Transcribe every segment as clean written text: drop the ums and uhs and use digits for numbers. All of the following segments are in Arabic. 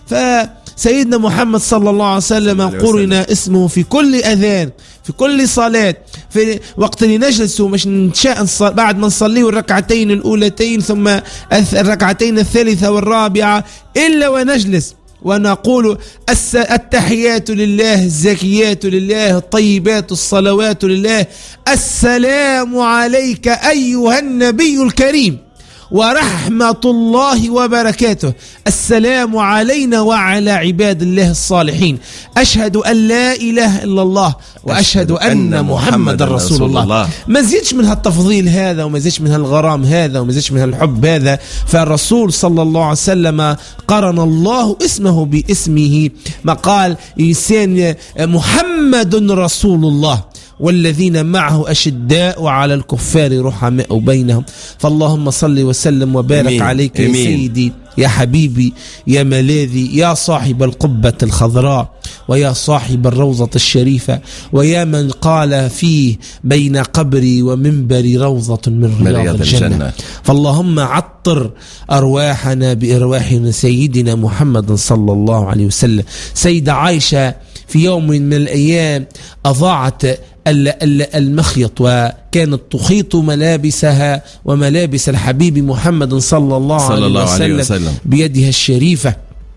فسيدنا محمد صلى الله عليه وسلم قرن اسمه في كل أذان، في كل صلاة، في وقت اللي نجلس مش نشاء بعد ما نصليه الركعتين الأولتين ثم الركعتين الثالثة والرابعة إلا ونجلس ونقول التحيات لله، الزكيات لله، الطيبات الصلوات لله، السلام عليك أيها النبي الكريم ورحمة الله وبركاته، السلام علينا وعلى عباد الله الصالحين، أشهد أن لا إله إلا الله وأشهد أن محمد رسول الله. ما زيدش من هالتفضيل هذا وما زيدش من هالغرام هذا وما زيدش من هالحب هذا. فالرسول صلى الله عليه وسلم قرن الله اسمه باسمه، ما قال إنسان محمد رسول الله والذين معه أشداء على الكفار رحماء بينهم. فاللهم صل وسلم وبارك أمين. عليك أمين. يا سيدي يا حبيبي يا ملاذي يا صاحب القبة الخضراء ويا صاحب الروضة الشريفة ويا من قال فيه بين قبري ومنبري روضة من رياض الجنة. فاللهم عطر أرواحنا بأرواح سيدنا محمد صلى الله عليه وسلم. سيدة عائشة في يوم من الأيام أضاعت المخيط وكانت تخيط ملابسها وملابس الحبيب محمد صلى الله عليه وسلم بيدها الشريفة،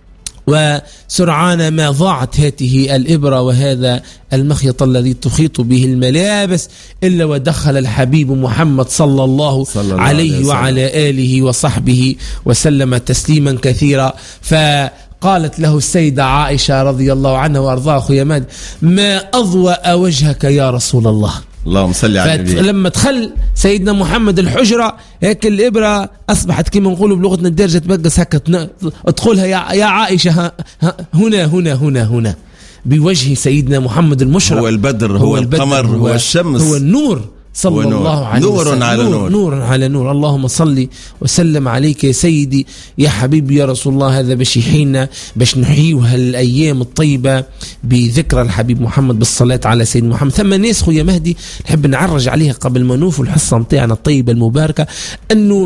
وسرعان ما ضاعت هذه الإبرة وهذا المخيط الذي تخيط به الملابس إلا ودخل الحبيب محمد صلى الله عليه وعلى آله وصحبه وسلم تسليما كثيرا. قالت له السيدة عائشة رضي الله عنها وأرضاها أخويا ماد: ما أضوأ وجهك يا رسول الله. اللهم صل على النبي. لما دخل سيدنا محمد الحجرة هيك الإبرة أصبحت كما نقولوا بلغتنا الدارجة تبقس هكا ادخلها يا عائشة هنا هنا هنا هنا بوجه سيدنا محمد المشرق. هو البدر، هو القمر، هو الشمس، هو النور صلى الله عليه وسلم. نور على نور، نور على نور. اللهم صل وسلم عليك يا سيدي يا حبيبي يا رسول الله. هذا باش يحيينا باش نحيوها الأيام الطيبة بذكرى الحبيب محمد بالصلاة على سيدنا محمد. ثم ناس خويا مهدي نحب نعرج عليها قبل ما نوفوا الحصة متاعنا الطيبة المباركة، أنه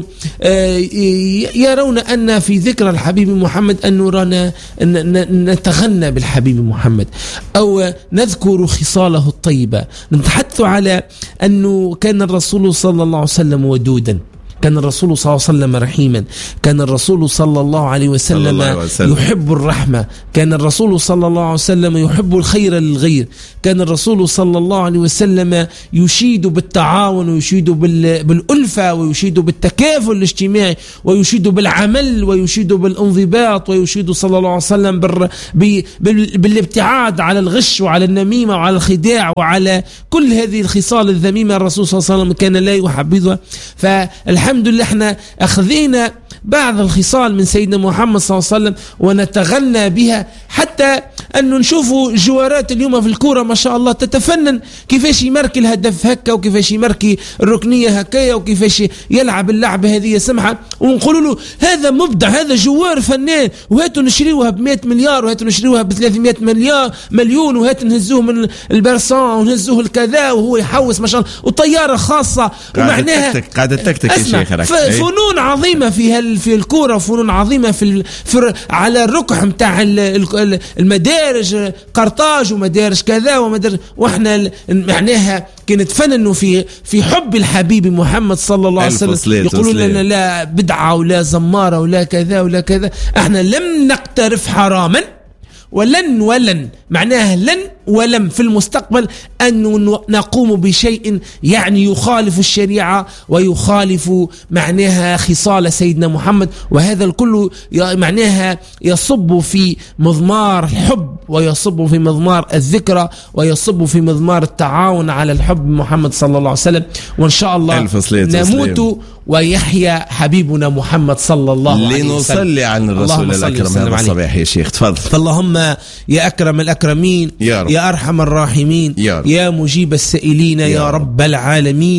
يرون أن في ذكرى الحبيب محمد أنه رانا نتغنى بالحبيب محمد أو نذكر خصاله الطيبة، نتحدث على أنه كان الرسول صلى الله عليه وسلم ودودا، كان الرسول صلى الله عليه وسلم رحيما، كان الرسول صلى الله عليه وسلم يحب الرحمة، كان الرسول صلى الله عليه وسلم يحب الخير للغير، كان الرسول صلى الله عليه وسلم يشيد بالتعاون ويشيد بالألفة ويشيد بالتكافل الاجتماعي ويشيد بالعمل ويشيد بالانضباط ويشيد صلى الله عليه وسلم بالابتعاد على الغش وعلى النميمة وعلى الخداع وعلى كل هذه الخصال الذميمة. الرسول صلى الله عليه وسلم كان لا يحبذها. فالحمد لله احنا أخذنا بعض الخصال من سيدنا محمد صلى الله عليه وسلم ونتغنى بها، حتى أنه نشوفوا جوارات اليوم في الكورة ما شاء الله تتفنن كيفاش يمركي الهدف هكا وكيفاش يمركي الركنية هكايا وكيفاش يلعب اللعبة هذه سمحة، ونقولوا له هذا مبدع، هذا جوار فنان، وهاتوا نشريوها ب100 مليار وهاتوا نشريوها ب300 مليون وهاتوا نهزوه من البرسان ونهزوه الكذا وهو يحوس ما شاء الله وطيارة خاصة. ومعناها قاعدة تكتك يا شيخ فنون عظيمة في الكورة، فنون عظيمة على الركح متاع المدارج قرطاج ومدارج كذا ومدارج، واحنا معناها كانت فننوا في حب الحبيب محمد صلى الله عليه وسلم. يقولون لنا لا بدعة ولا زمارة ولا كذا ولا كذا، احنا لم نقترف حراما ولن معناها لن ولم في المستقبل أن نقوم بشيء يعني يخالف الشريعة ويخالف معناها خصال سيدنا محمد، وهذا الكل معناها يصب في مضمار الحب ويصب في مضمار الذكرى ويصب في مضمار التعاون على الحب محمد صلى الله عليه وسلم. وإن شاء الله نموت ويحيى حبيبنا محمد صلى الله عليه وسلم. لنصلي عن الرسول الأكرم هذا الصباح يا شيخ. تفضل. فاللهم يا أكرم الأكرمين يا أرحم الراحمين يا مجيب السائلين يا رب العالمين،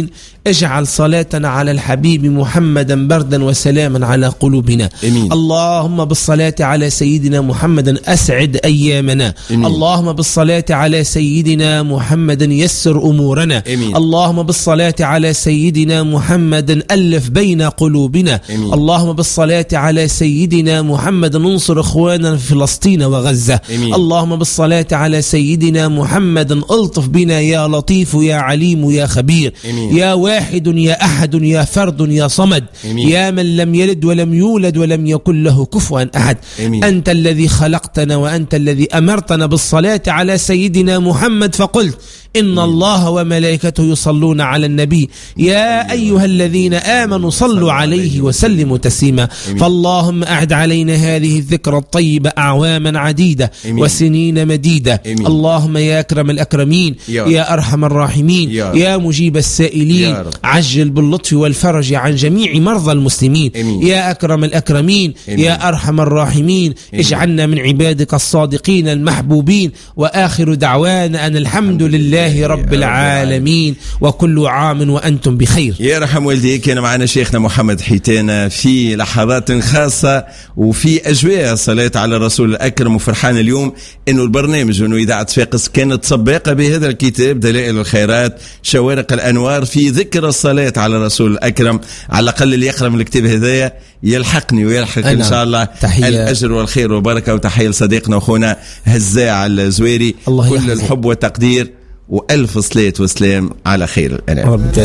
اجعل صلاتنا على الحبيب محمدا بردا وسلاما على قلوبنا. أمين. اللهم بالصلاة على سيدنا محمد أسعد أيامنا. أمين. اللهم بالصلاة على سيدنا محمد يسر أمورنا. أمين. اللهم بالصلاة على سيدنا محمد ألف بين قلوبنا. أمين. اللهم بالصلاة على سيدنا محمد انصر إخواننا في فلسطين وغزة. أمين. اللهم بالصلاة على سيدنا محمد ألطف بنا يا لطيف يا عليم يا خبير. أمين. يا واحد يا أحد يا فرد يا صمد. أمين. يا من لم يلد ولم يولد ولم يكن له كفوا أحد. أمين. أنت الذي خلقتنا وأنت الذي أمرتنا بالصلاة على سيدنا محمد فقلت إن الله وملائكته يصلون على النبي يا أيها الذين آمنوا صلوا عليه وسلموا تسليما. فاللهم أعد علينا هذه الذكرى الطيبة أعواما عديدة وسنين مديدة. اللهم يا أكرم الأكرمين يا أرحم الراحمين يا مجيب السائلين عجل باللطف والفرج عن جميع مرضى المسلمين. يا أكرم الأكرمين يا أرحم الراحمين اجعلنا من عبادك الصادقين المحبوبين. وآخر دعوانا أن الحمد لله رب العالمين وكل عام وأنتم بخير. يرحم والديك. كان معنا شيخنا محمد حيتان في لحظات خاصة وفي أجواء صلاة على الرسول الأكرم، وفرحان اليوم إنه البرنامج وإنه إذاعة فاقس كانت سباقة بهذا الكتاب دلائل الخيرات شوارق الأنوار في ذكر الصلاة على الرسول الأكرم. على الأقل اللي يقرأ من الكتاب هذايا يلحقني ويلحق إن شاء الله الأجر والخير والبركة. وتحية لصديقنا وأخونا هزاع الزويري، كل الحب والتقدير وألف صلاة وسلام على خير الأنام.